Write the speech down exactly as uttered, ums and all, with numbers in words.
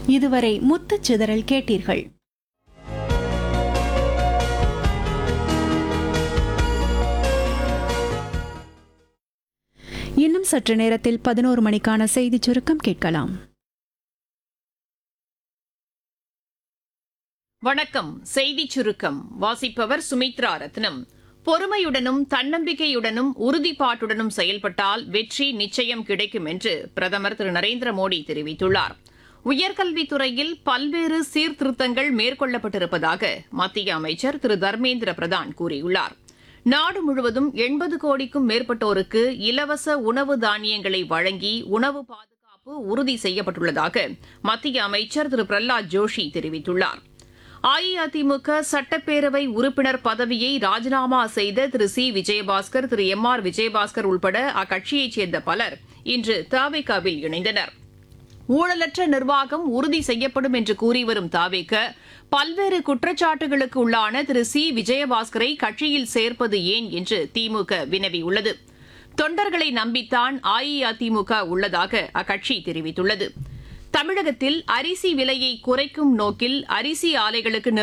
இதுவரை முத்துச் சிதறல் கேட்டீர்கள். இன்னும் சற்று நேரத்தில் பதினோரு மணிக்கான செய்திச் சுருக்கம் கேட்கலாம். வணக்கம். செய்திச் சுருக்கம் வாசிப்பவர் சுமித்ரா ரத்னம். பொறுமையுடனும் தன்னம்பிக்கையுடனும் உறுதிப்பாட்டுடனும் செயல்பட்டால் வெற்றி நிச்சயம் கிடைக்கும் என்று பிரதமர் திரு நரேந்திர மோடி தெரிவித்துள்ளார். உயர்கல்வித்துறையில் பல்வேறு சீர்திருத்தங்கள் மேற்கொள்ளப்பட்டிருப்பதாக மத்திய அமைச்சர் திரு தர்மேந்திர பிரதான் கூறியுள்ளார். நாடு முழுவதும் எண்பது கோடிக்கும் மேற்பட்டோருக்கு இலவச உணவு தானியங்களை வழங்கி உணவு பாதுகாப்பு உறுதி செய்யப்பட்டுள்ளதாக மத்திய அமைச்சர் திரு பிரஹ்லாத் ஜோஷி தெரிவித்துள்ளார். அஇஅதிமுக சட்டப்பேரவை உறுப்பினர் பதவியை ராஜினாமா செய்த திரு சி விஜயபாஸ்கர், திரு எம் ஆர் விஜயபாஸ்கர் உள்பட அக்கட்சியைச் சேர்ந்த பலர் இன்று தவேகாவில் இணைந்தனர். ஊழலற்ற நிர்வாகம் உறுதி செய்யப்படும் என்று கூறி வரும் தவேக பல்வேறு குற்றச்சாட்டுகளுக்கு உள்ளான திரு சி விஜயபாஸ்கரை கட்சியில் சேர்ப்பது ஏன் என்று திமுக வினவியுள்ளது. தொண்டர்களை நம்பித்தான் அஇஅதிமுக உள்ளதாக அக்கட்சி தெரிவித்துள்ளது. தமிழகத்தில் அரிசி விலையை குறைக்கும் நோக்கில் அரிசி ஆலைகளுக்கு